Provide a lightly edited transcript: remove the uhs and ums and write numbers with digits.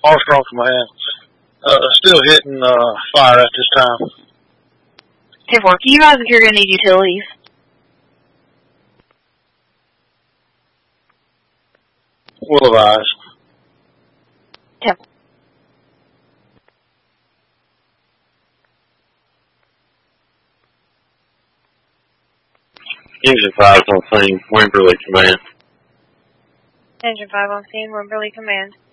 Armstrong Command. Still hitting fire at this time. 10-4, can you guys if you're going to need utilities? Will advise. 10. Engine 5 on scene, Wimberley Command. Engine 5 on scene, Wimberley Command.